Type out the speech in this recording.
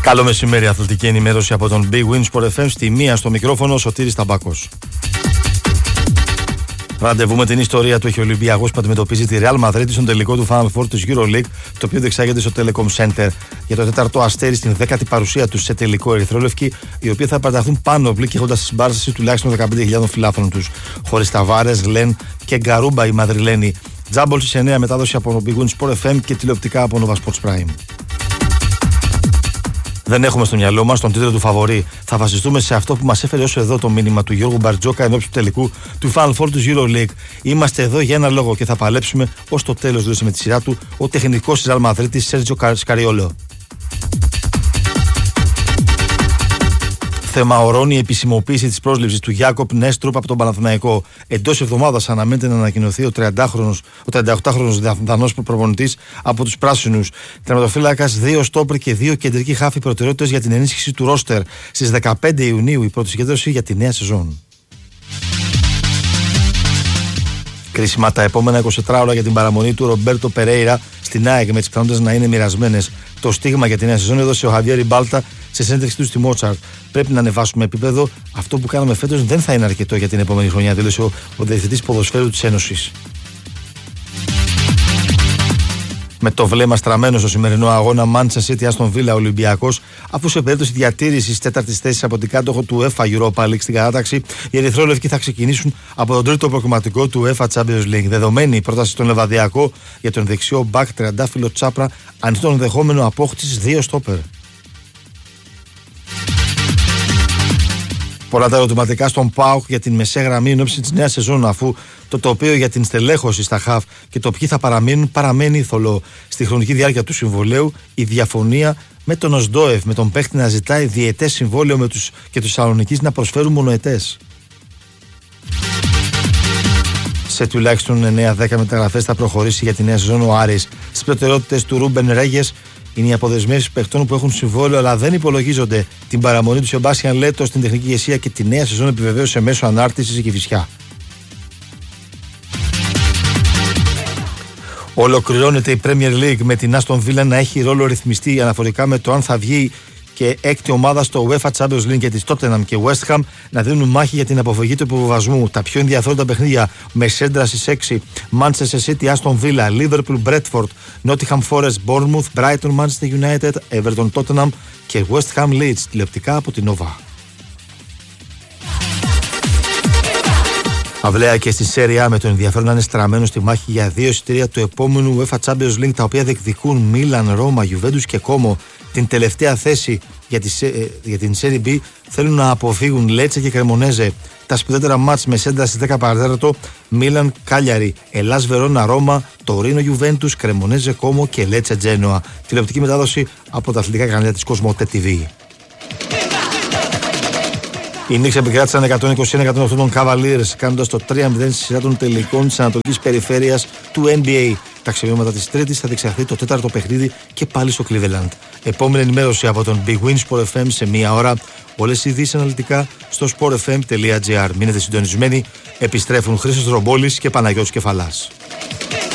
Καλό μεσημέρι, αθλητική ενημέρωση από τον Big Win Sport FM. Στη μία στο μικρόφωνο Σωτήρης Ταμπάκος. Ραντεβού με την ιστορία του έχει ο Ολυμπιακός που αντιμετωπίζει τη Real Madrid στον τελικό του Final Four της EuroLeague, το οποίο διεξάγεται στο Telecom Center. Για το τέταρτο αστέρι στην 10η παρουσία του σε τελικό ερυθρόλευκοι, οι οποίοι θα παραταχθούν πάνω οπλοί έχοντας τη συμπάρσταση τουλάχιστον 15.000 φιλάθλων τους. Χωρίς Ταβάρες, Λεν και Γκαρούμπα οι Μαδριλένοι. Τζάμπολ στις 9, μετάδοση από τον Big Win Sport FM και τηλεοπτικά από Nova Sports Prime. Δεν έχουμε στο μυαλό μας τον τίτλο του φαβορί. Θα βασιστούμε σε αυτό που μας έφερε όσο εδώ το μήνυμα του Γιώργου Μπαρτζόκα ενόψει του τελικού του Final Four του EuroLeague. Είμαστε εδώ για ένα λόγο και θα παλέψουμε ως το τέλος, δήλωσε με τη σειρά του ο τεχνικός της Real Madrid, Σέρτζιο Σκαριόλο. Θέμα ορώνει η επισημοποίηση της πρόσληψης του Γιάκοπ Νέστρουπ από τον Παναθηναϊκό. Εντός εβδομάδας αναμένεται να ανακοινωθεί ο 38χρονος Δανός προπονητής από τους Πράσινους. Τερματοφύλακας, 2 στόπερ και 2 κεντρικοί χάφοι προτεραιότητες για την ενίσχυση του ρόστερ. Στις 15 Ιουνίου η πρώτη συγκέντρωση για τη νέα σεζόν. Κρίσιμα τα επόμενα 24 ώρα για την παραμονή του Ρομπέρτο Περέιρα στην ΑΕΚ, με τις πιθανότητες να είναι μοιρασμένες. Το στίγμα για τη νέα σεζόν έδωσε ο Χαβιέρ Μπάλτα σε συνέντευξη του στη Μότσαρτ. Πρέπει να ανεβάσουμε επίπεδο. Αυτό που κάναμε φέτος δεν θα είναι αρκετό για την επόμενη χρονιά, δήλωσε ο διευθυντής ποδοσφαίρου της Ένωσης. Με το βλέμμα στραμμένο στο σημερινό αγώνα Manchester City Aston Villa Ολυμπιακός, αφού σε περίπτωση διατήρησης τέταρτης θέσης από την κάτοχο του UEFA Europa League στην κατάταξη, οι ερυθρόλευκοι θα ξεκινήσουν από τον τρίτο προκριματικό του UEFA Champions League. Δεδομένη η πρόταση στον Λεβαδιακό για τον δεξιό μπακ τριαντάφυλλο Τσάπρα, ανοιχτό ενδεχόμενο απόκτησης 2 στόπερ. Πολλά τα ερωτηματικά στον ΠΑΟΚ για την μεσαία γραμμή εν ώψη της νέας σεζόν, αφού το τοπίο για την στελέχωση στα ΧΑΦ και το ποιοι θα παραμείνουν παραμένει θολό. Στη χρονική διάρκεια του συμβολέου, η διαφωνία με τον Οσντόεφ, με τον παίχτη να ζητάει διετές συμβόλαιο και τους Θεσσαλονικείς να προσφέρουν μονοετές. Σε τουλάχιστον 9-10 μεταγραφές θα προχωρήσει για τη νέα σεζόν ο Άρης. Στις προτεραιότητες του Ρούμπεν Ρέγες είναι οι αποδεσμεύσεις παιχτών που έχουν συμβόλαιο αλλά δεν υπολογίζονται. Την παραμονή του Σεμπάστιαν Λέτο στην τεχνική ηγεσία και τη νέα σεζόν επιβεβαίωσε μέσω ανάρτησης η Κηφισιά. Ολοκληρώνεται η Premier League με την Aston Villa να έχει ρόλο ρυθμιστή αναφορικά με το αν θα βγει και έκτη ομάδα στο UEFA Champions League και της Tottenham και West Ham να δίνουν μάχη για την αποφυγή του υποβιβασμού. Τα πιο ενδιαφέροντα παιχνίδια με σέντρα στις 6: Manchester City, Aston Villa, Liverpool, Bradford, Nottingham Forest, Bournemouth, Brighton, Manchester United, Everton, Tottenham και West Ham Leeds, τηλεοπτικά από την Nova. Αυλαία και στη Serie A, με τον ενδιαφέρον να είναι στραμμένο στη μάχη για 2 εισιτήρια του επόμενου UEFA Champions League, τα οποία διεκδικούν Μίλαν, Ρώμα, Juventus και Como. Την τελευταία θέση για την Serie B θέλουν να αποφύγουν Λέτσε και Κρεμονέζε. Τα σπουδαίτερα μάτς με σέντρα στις 10 παρατέταρτο: Μίλαν, Κάλιαρη, Ελλάς Βερόνα, Ρώμα, Τωρίνο, Juventus, Κρεμονέζε, Como και Λέτσε, Τζένοα. Τηλεοπτική μετάδοση από τα αθλητικά κανάλια της Κοσμοτέ TV. Οι Knicks επικράτησαν 121-108 των Cavaliers, κάνοντας το 3-0 στη σειρά των τελικών της Ανατολικής Περιφέρειας του NBA. Τα ξημερώματα της Τρίτης θα διεξαχθεί το 4ο παιχνίδι και πάλι στο Cleveland. Επόμενη ενημέρωση από τον Big Win Sport FM σε 1 ώρα. Όλες οι ειδήσεις αναλυτικά στο sportfm.gr. Μείνετε συντονισμένοι. Επιστρέφουν Χρήστος Ρομπόλης και Παναγιώτης Κεφαλάς.